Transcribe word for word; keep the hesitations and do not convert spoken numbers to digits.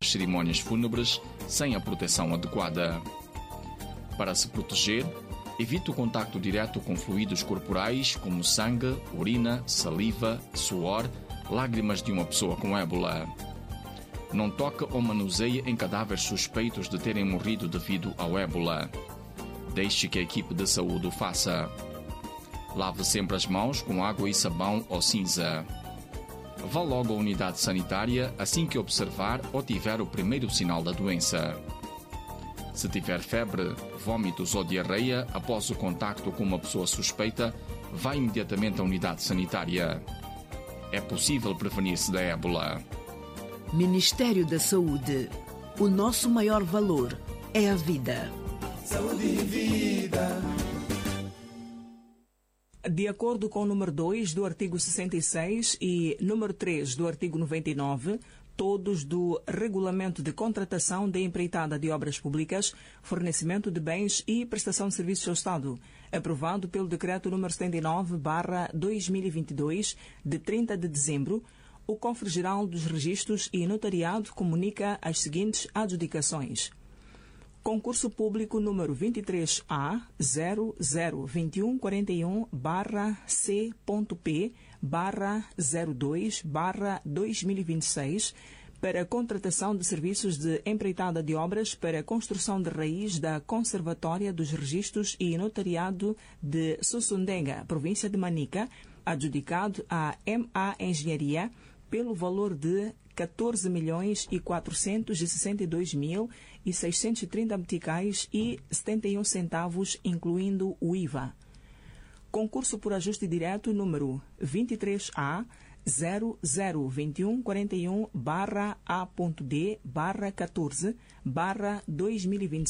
cerimônias fúnebres sem a proteção adequada. Para se proteger, evite o contacto direto com fluidos corporais como sangue, urina, saliva, suor, lágrimas de uma pessoa com ébola. Não toque ou manuseie em cadáveres suspeitos de terem morrido devido ao ébola. Deixe que a equipe de saúde o faça. Lave sempre as mãos com água e sabão ou cinza. Vá logo à unidade sanitária assim que observar ou tiver o primeiro sinal da doença. Se tiver febre, vômitos ou diarreia após o contacto com uma pessoa suspeita, vá imediatamente à unidade sanitária. É possível prevenir-se da ébola. Ministério da Saúde. O nosso maior valor é a vida. Saúde e vida. De acordo com o número dois do artigo sessenta e seis e número três do artigo noventa e nove, todos do Regulamento de Contratação de Empreitada de Obras Públicas, Fornecimento de Bens e Prestação de Serviços ao Estado, aprovado pelo Decreto número setenta e nove barra dois mil e vinte e dois, de trinta de dezembro, o Cofre-Geral dos Registros e Notariado comunica as seguintes adjudicações. Concurso Público número vinte e três A zero zero vinte e um quarenta e um barra C ponto P barra zero dois barra dois mil e vinte e seis para contratação de serviços de empreitada de obras para construção de raiz da Conservatória dos Registros e Notariado de Sussundenga, província de Manica, adjudicado à M A Engenharia pelo valor de catorze milhões e quatrocentos e sessenta e dois mil e seiscentos e trinta meticais e setenta e um centavos, incluindo o I V A. Concurso por ajuste direto número vinte e três A zero zero vinte e um quarenta e um barra A ponto D barra catorze barra dois mil e vinte e